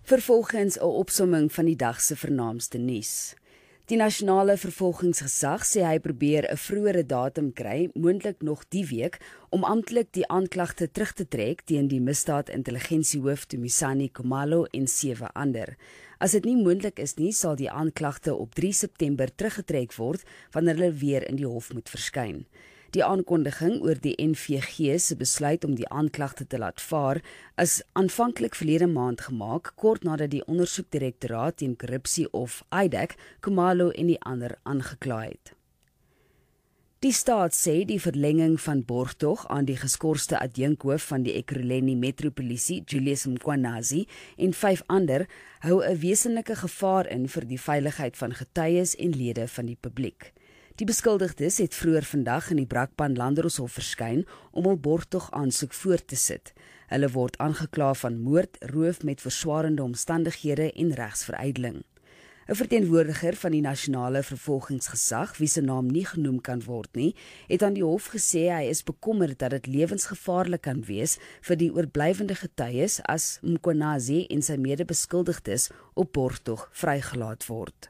Vervolgens 'n opsomming van die dag se vernaamste nuus. Die nasionale vervolgingsgesag sê hy probeer 'n vroeëre datum kry, moontlik nog die week, om amptelik die aanklagte terug te trek teen die misdaad-intelligensiehoof Tumisani Khumalo en 7 ander. As dit nie moontlik is nie, sal die aanklagte op 3 September teruggetrek word wanneer hulle weer in die hof moet verskyn. Die aankondiging oor die NVG se besluit om die aanklagte te laat vaar is aanvanklik verlede maand gemaak, kort nadat die ondersoekdirektoraat teen korrupsie of IDAC Khumalo en die ander aangekla het. Die staat sê die verlenging van borgtog aan die geskorste adjunkhoof van die Ekurhuleni Metropolisie, Julius Mkhwanazi, en 5 ander hou 'n wesenlike gevaar in vir die veiligheid van getuies en lede van die publiek. Die beskuldigdes het vroeër vandag in die Brakpan Landdroshof verskyn om hul borgtog aansoek voort te sit. Hulle word aangekla van moord, roof met verswarende omstandighede en regsverydeling. 'n Verteenwoordiger van die nasionale vervolgingsgesag, wie se naam nie genoem kan word nie, het aan die hof gesê hy is bekommerd dat dit lewensgevaarlik kan wees vir die oorblywende getuies as Mkhwanazi en sy medebeskuldigdes op borgtog vrygelaat word.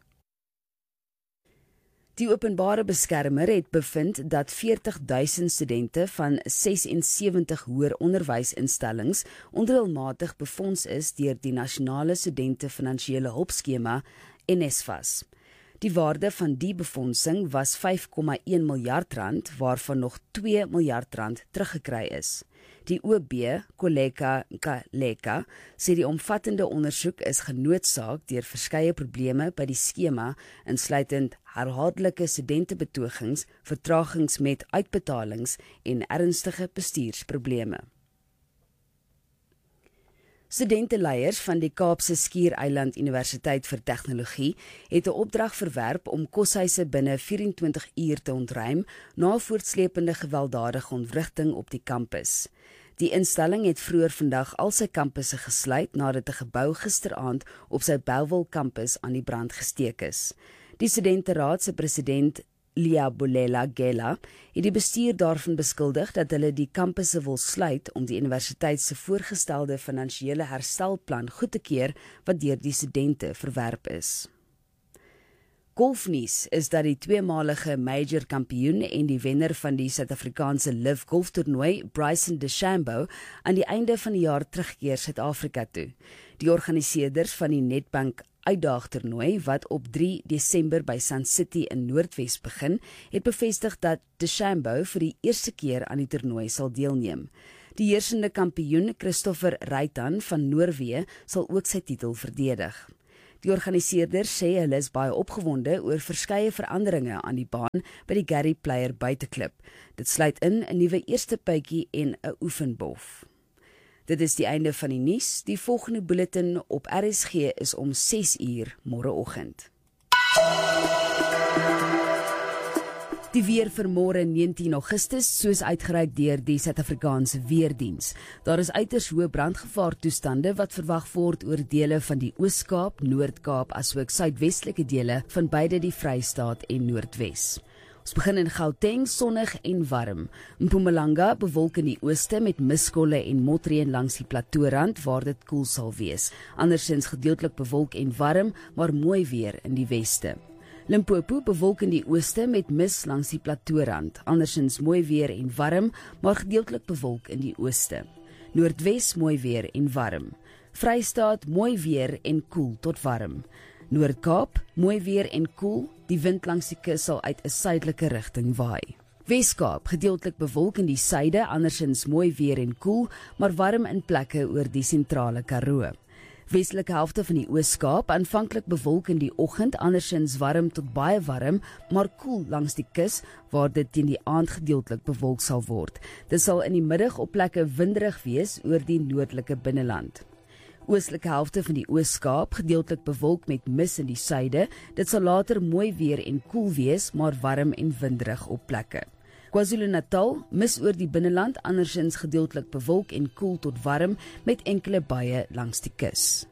Die openbare beskermer het bevind dat 40.000 studente van 76 hoër onderwysinstellings onreëlmatig befonds is deur die Nasionale Studente Finansiële Hulpskema NSFAS. Die waarde van die befondsing was 5,1 miljard rand, waarvan nog 2 miljard rand teruggekry is. Die OB, Koleka Nkaleka, sê die omvattende ondersoek is genoodsaak deur verskeie probleme by die skema, insluitend herhaaldelike studentebetogings, vertragings met uitbetalings en ernstige bestuursprobleme. Studenteleiers van die Kaapse Skiereiland Universiteit vir Tegnologie het 'n opdrag verwerp om koshuise binne 24 uur te ontruim na voortsleepende gewelddadige ontwrigting op die kampus. Die instelling het vroeër vandag al sy kampusse gesluit nadat 'n gebou gisteraand op sy Bellville kampus aan die brand gesteek is. Die studenteraad se president Liabulela Gela het die bestuur daarvan beskuldig dat hulle die kampusse wil sluit om die universiteit se voorgestelde finansiële herstelplan goed te keur wat deur die studente verwerp is. Golfnuus is dat die tweemalige major kampioen en die wenner van die Suid-Afrikaanse LIV golftoernooi, Bryson DeChambeau, aan die einde van die jaar terugkeer Suid-Afrika toe. Die organiseerders van die Nedbank uitdaagtoernooi wat op 3 Desember by Sun City in Noordwes begin, het bevestig dat DeChambeau vir die eerste keer aan die toernooi sal deelneem. Die heersende kampioen, Christopher Reitan van Noorwe, sal ook sy titel verdedig. Die organiseerders sê hulle is baie opgewonde oor verskeie veranderinge aan die baan by die Gary Player buiteklip. Dit sluit in 'n nuwe eerste puitjie en 'n oefenbof. Dit is die einde van die nuus. Die volgende bulletin op RSG is om 6 uur môreoggend. Die weer vir môre 19 Augustus, soos uitgereik deur die Suid-Afrikaanse Weerdiens. Daar is uiters hoë brandgevaartoestande wat verwag word oor dele van die Oos-Kaap, Noord-Kaap asook suidwestelike dele van beide die Vrystaat en Noordwes. Ons begin in Gauteng, sonnig en warm. Mpumalanga bewolk in die ooste met miskolle en motreën langs die plateaurand waar dit koel sal wees. Andersins gedeeltelik bewolk en warm, maar mooi weer in die weste. Limpopo bewolk in die ooste met mis langs die plateaurand. Andersins mooi weer en warm, maar gedeeltelik bewolk in die ooste. Noordwes mooi weer en warm. Vrystaat mooi weer en koel tot warm. Noord-Kaap mooi weer en koel, die wind langs die kus sal uit 'n suidelike rigting waai. Wes-Kaap gedeeltelik bewolk in die suide, andersins mooi weer en koel, maar warm in plekke oor die sentrale Karoo. Westelike helfte van die Oos-Kaap aanvanklik bewolk in die oggend, andersins warm tot baie warm, maar koel langs die kus waar dit teen die aand gedeeltelik bewolk sal word. Dit sal in die middag op plekke winderig wees oor die noordelike binneland. Oostelike helfte van die Oos-Kaap gedeeltelik bewolk met mis in die suide. Dit sal later mooi weer en koel wees, maar warm en winderig op plekke. KwaZulu-Natal mis oor die binneland, andersins gedeeltelik bewolk en koel tot warm met enkele buie langs die kus.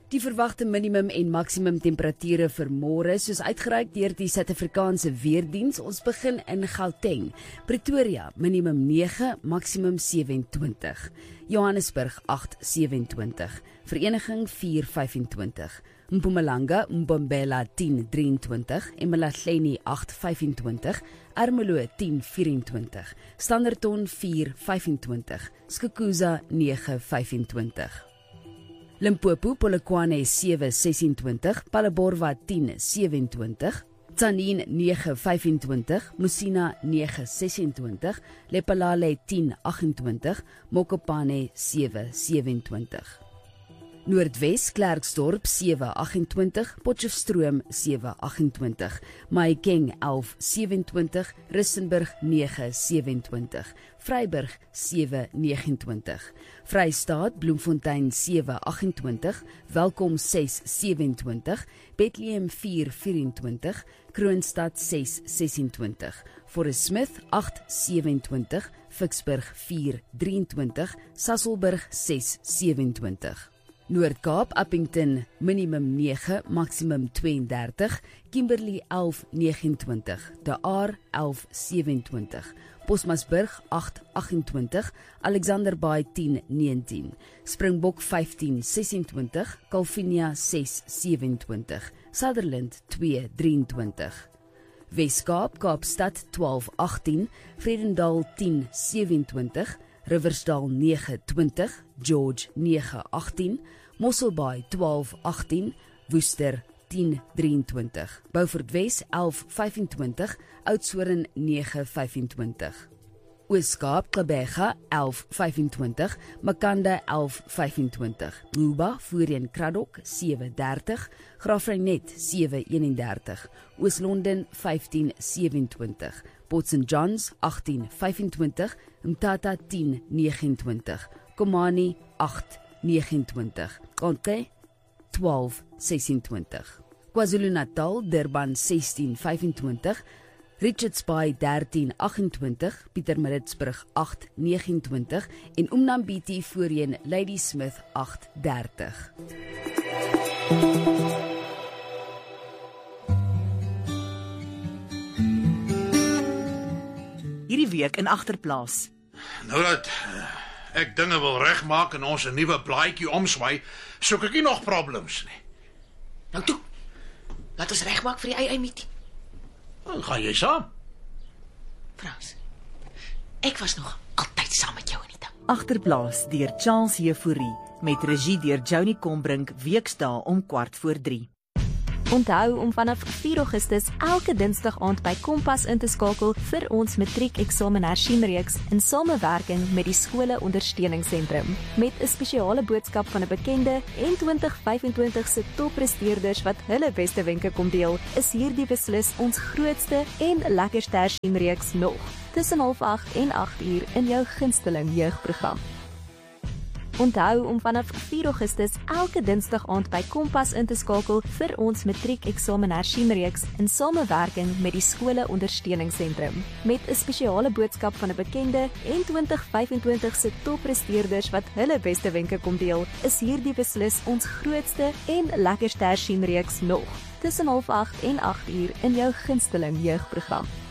Die verwagte minimum en maksimum temperature vir môre, soos uitgereik deur die Suid-Afrikaanse Weerdiens. Ons begin in Gauteng. Pretoria, minimum 9, maksimum 27. Johannesburg 8:27. Vereniging 4:25. Mpumalanga, Mbombela 10:23. Emalahleni 8:25. Ermelo 10:24. Standerton 4:25. Skukuza 9:25. Limpopo, Polokwane 7:26, Phalaborwa 10:27, Tzaneen 9:25, Musina 9:26, Lephalale 10:28, Mokopane 7:27. Noordwes, Klerksdorp 7:28, Potchefstroom 7:28, Mahikeng 11:27, Rissenburg 9:27, Vryburg 7:29, Vrystaat, Bloemfontein 7:28, Welkom 6:27, Bethlehem 4:24, Kroonstad 6:26, Forest Smith 8:27, Ficksburg 4:23, Sasolburg 6:27. Noord-Kaap, Appington, minimum 9, maksimum 32, Kimberley 11:29, De Aar 11:27, Bosmasburg 8:28, Alexanderbaai 10:19, Springbok 15:26, Calvinia 6:27, Sutherland 2:23. Weskaap, Kaapstad 12:18, Vredendal 10:27, Riversdal 9:20, George 9:18, Mosselbaai 12:18, Woester 10:23, Beaufort Wes 11:25, Oudtshoorn 9:25. Ooskaap, Gqeberha 11:25, Makanda 11:25, Nguba, Voorheen Kraddock 7:30, Graafrenet 7:31, Oos-London 15:27, Port St Johns 18:25, Mthatha 10:29, Komani 8:29, Konke 12:26, KwaZulu-Natal, Durban 16:25, Richards Bay 13:28, Pietermaritzburg 8:29 en Umnambiti voorheen Ladysmith 8:30. Hierdie week in Agterplaas. Nou dat ek dinge wil regmaak en ons 'n nuwe blaadjie omswaai, soek ek nie nog problems nie. Nou toe, laat ons regmaak vir die ei-ei-meeting. Dan gaan jy saam. Frans, ek was nog altyd saam met jou, Anita. Agterplaas deur Charles Jefouri met regie deur Johnny Combrink, weksdae om 2:45. Onthou om vanaf 4 Augustus elke Dinsdag aand by Kompas in te skakel vir ons matriekeksamen hersieningsreeks in samewerking met die skole ondersteuningssentrum. Met 'n spesiale boodskap van 'n bekende en 2025 se toppresteerders wat hulle beste wenke kom deel, is hierdie beslis ons grootste en lekkerste hersieningsreeks nog. Tussen 7:30 en 8:00 in jou gunsteling jeugprogram. Onthou om vanaf 4 Augustus elke Dinsdag aand by Kompas in te skakel vir ons matriekeksamen hersieningsreeks in samewerking met die skole ondersteuningssentrum. Met 'n spesiale boodskap van 'n bekende en 2025 se toppresteerders wat hulle beste wenke kom deel, is hierdie beslis ons grootste en lekkerste hersieningsreeks nog. Tussen 7:30 en 8:00 in jou gunsteling jeugprogram.